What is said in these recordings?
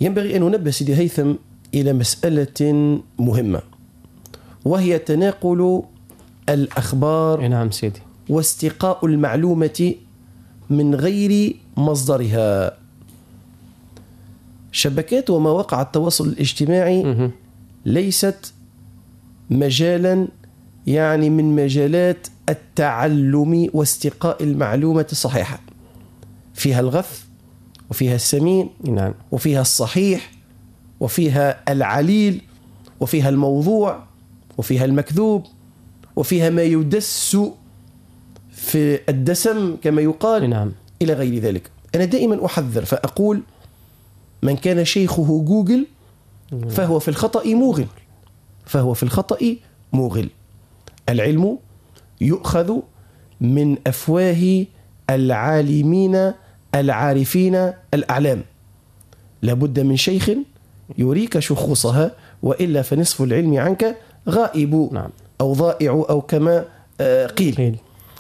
ينبغي أن ننبه سيدي هيثم إلى مسألة مهمة، وهي تناقل الأخبار. نعم سيدي. واستقاء المعلومة من غير مصدرها. شبكات ومواقع التواصل الاجتماعي ليست مجالا يعني من مجالات التعلم واستقاء المعلومة الصحيحة. فيها الغث وفيها السمين، نعم، وفيها الصحيح وفيها العليل وفيها الموضوع وفيها المكذوب وفيها ما يدس في الدسم كما يقال، نعم، إلى غير ذلك. أنا دائما أحذر فأقول من كان شيخه جوجل فهو في الخطأ موغل، فهو في الخطأ موغل. العلم يؤخذ من أفواه العالمين العارفين الأعلام، لابد من شيخ يريك شخوصها، وإلا فنصف العلم عنك غائب، نعم، أو ضائع، أو كما قيل.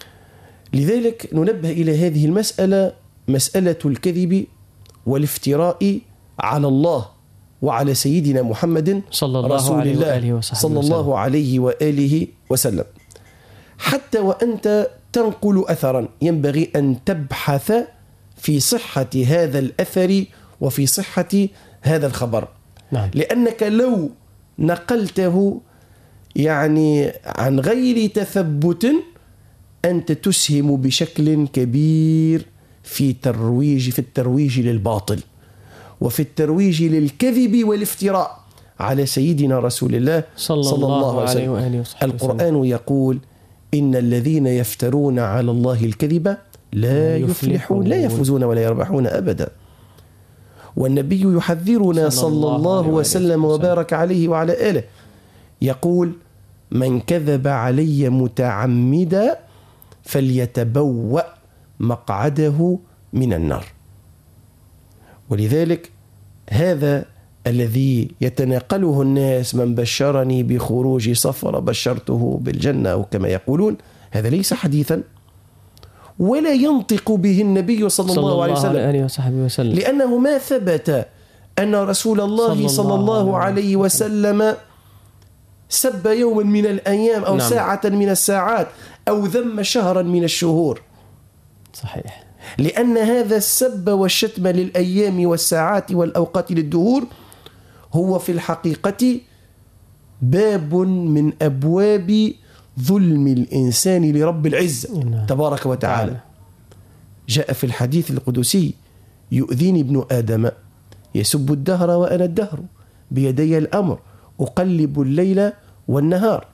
لذلك ننبه إلى هذه المسألة، مسألة الكذب والافتراء على الله وعلى سيدنا محمد صلى الله رسول عليه الله وآله وصحبه صلى الله عليه وآله وسلم. حتى وأنت تنقل أثرا ينبغي أن تبحث في صحة هذا الأثر وفي صحة هذا الخبر. نعم. لأنك لو نقلته يعني عن غير تثبت أنت تسهم بشكل كبير في الترويج للباطل، وفي الترويج للكذب والافتراء على سيدنا رسول الله صلى الله عليه وسلم. القرآن يقول إن الذين يفترون على الله الكذب لا يفلحون، لا يفوزون ولا يربحون أبدا. والنبي يحذرنا صلى الله وسلم وبارك عليه وعلى آله، يقول من كذب علي متعمدا فليتبوأ مقعده من النار. ولذلك هذا الذي يتناقله الناس، من بشرني بخروج صفر بشرته بالجنة أو كما يقولون، هذا ليس حديثا ولا ينطق به النبي صلى الله عليه وسلم، لأنه ما ثبت أن رسول الله صلى الله عليه وسلم سب يوما من الأيام أو ساعة من الساعات أو ذم شهرا من الشهور. صحيح. لأن هذا السب والشتم للأيام والساعات والأوقات للدهور هو في الحقيقة باب من أبواب ظلم الإنسان لرب العزة تبارك وتعالى. جاء في الحديث القدسي يؤذيني ابن آدم يسب الدهر وأنا الدهر بيدي الأمر أقلب الليل والنهار.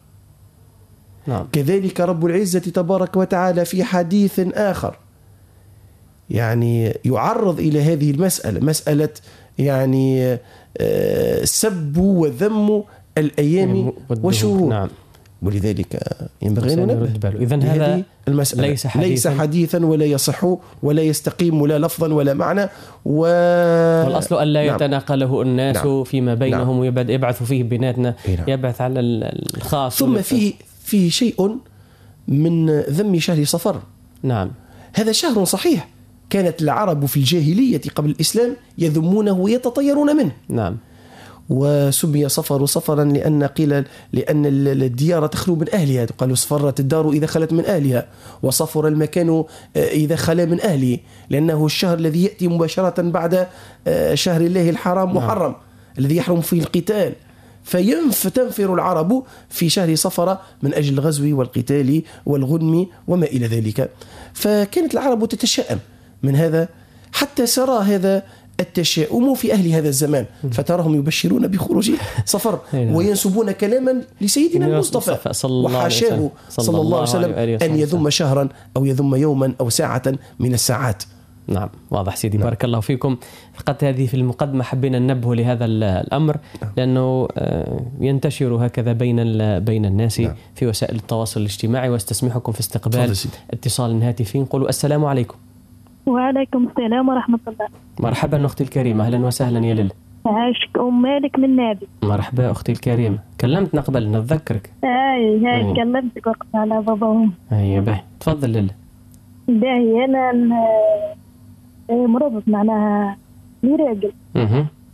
كذلك رب العزة تبارك وتعالى في حديث آخر يعني يعرض إلى هذه المسألة، مسألة يعني سب وذم الأيام والشهور. ولذلك ينبغي أن ننبه. إذن هذا المسألة ليس حديثا ولا يصح ولا يستقيم لا لفظا ولا معنى والأصل ألا يتناقله الناس فيما بينهم ويبعث فيه بيناتنا، يبعث على الخاص. ثم فيه شيء من ذم شهر صفر. نعم، هذا شهر صحيح كانت العرب في الجاهلية قبل الإسلام يذمونه ويتطيرون منه. نعم. وسمي صفر صفرا لأن الديار تخلو من أهلها، قالوا صفرت الدار إذا خلت من أهلها، وصفر المكان إذا خلا من أهله، لأنه الشهر الذي يأتي مباشرة بعد شهر الله الحرام محرم الذي يحرم فيه القتال، فتنفر العرب في شهر صفر من أجل الغزو والقتال والغنم وما إلى ذلك. فكانت العرب تتشائم من هذا، حتى سرى هذا التشاؤم في أهل هذا الزمان، فتراهم يبشرون بخروج صفر وينسبون كلاما لسيدنا المصطفى وحاشاه صلى الله عليه وسلم أن يذم شهرا أو يذم يوما أو ساعة من الساعات. نعم، واضح سيدي. بارك الله فيكم. فقط هذه في المقدمة حبينا ننبه لهذا الأمر، لأنه ينتشر هكذا بين الناس في وسائل التواصل الاجتماعي. واستسمحكم في استقبال اتصال هاتفي. نقول السلام عليكم. وعليكم السلام ورحمة الله. مرحبا أختي الكريمة، أهلا وسهلا يا ليل. عاشك أم مالك من نادي. مرحبا أختي الكريمة، كلمتنا قبل نتذكرك. هاي كلمتك وقت على باباهم. هاي باهي، تفضل ليل. باهي أنا مرضت معناها لي راجل.